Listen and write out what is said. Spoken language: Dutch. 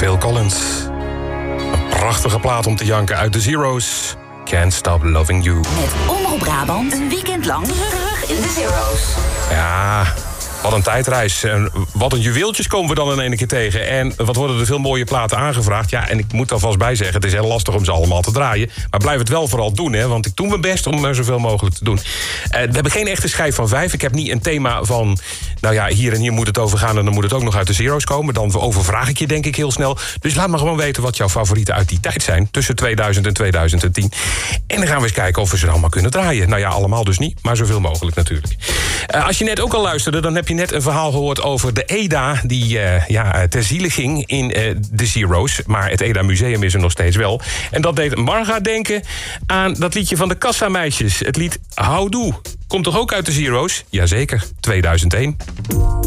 Phil Collins. Een prachtige plaat om te janken uit de Zero's. Can't Stop Loving You. Met Omroep Brabant, een weekend lang terug in de Zero's. Ja, wat een tijdreis. En wat een juweeltjes komen we dan in één keer tegen. En wat worden er veel mooie platen aangevraagd. Ja, en ik moet er alvast bij zeggen, het is heel lastig om ze allemaal te draaien. Maar blijf het wel vooral doen, hè. Want ik doe mijn best om er zoveel mogelijk te doen. We hebben geen echte schijf van 5. Ik heb niet een thema van, nou ja, hier en hier moet het over gaan en dan moet het ook nog uit de Zero's komen. Dan overvraag ik je denk ik heel snel. Dus laat me gewoon weten wat jouw favorieten uit die tijd zijn. Tussen 2000 en 2010. En dan gaan we eens kijken of we ze allemaal kunnen draaien. Nou ja, allemaal dus niet, maar zoveel mogelijk natuurlijk. Als je net ook al luisterde, dan heb je net een verhaal gehoord over de EDA die ter ziele ging in de Zero's. Maar het EDA Museum is er nog steeds wel. En dat deed Marga denken aan dat liedje van de Kassameisjes. Het lied Houdoe. Komt toch ook uit de Zero's? Jazeker, 2001.